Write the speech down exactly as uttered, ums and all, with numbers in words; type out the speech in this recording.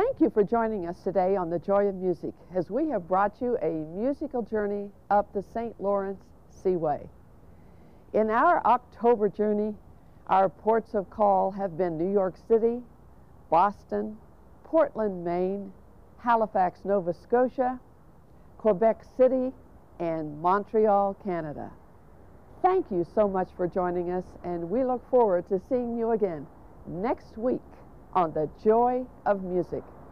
Thank you for joining us today on The Joy of Music as we have brought you a musical journey up the Saint Lawrence Seaway. In our October journey, our ports of call have been New York City, Boston, Portland, Maine, Halifax, Nova Scotia, Quebec City, and Montreal, Canada. Thank you so much for joining us, and we look forward to seeing you again next week on The Joy of Music.